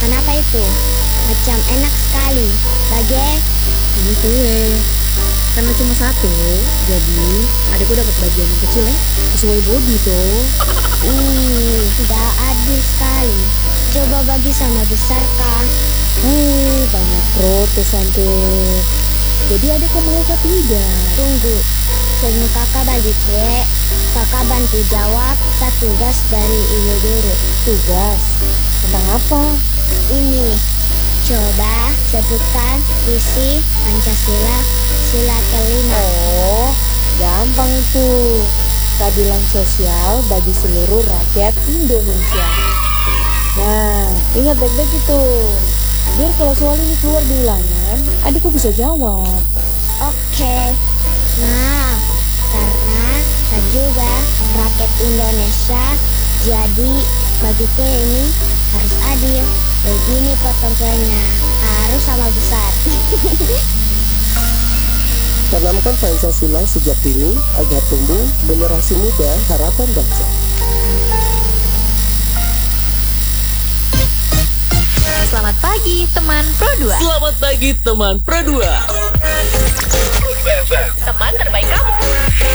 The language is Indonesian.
Kenapa itu? Macam enak sekali. Bage, Ini kue. Karena cuma satu, jadi adekku dapat bagian yang kecil ya. Sesuai body tuh. tidak adil sekali. Coba bagi sama besar kah? Banyak protes tante. Jadi adekku mau ke tidak? Tunggu, sebelum kakak bagi kue, kakak bantu jawab satu tugas dari ibu guru. Tugas? Tentang apa? Ini, coba sebutkan isi Pancasila sila kelima. Oh, gampang itu. Keadilan sosial bagi seluruh rakyat Indonesia. Nah, ingat baik-baik itu. Biar kalau soal ini keluar di ulangan, adikku bisa jawab. Oke. Nah, karena saya juga rakyat Indonesia, jadi bagi kue ini harus adil. Begini potong kuenya, harus sama besar. Tanamkan Pancasila sejak dini agar tumbuh generasi muda harapan bangsa. Selamat pagi teman Pro 2. Selamat pagi teman Pro 2. Teman terbaik kamu.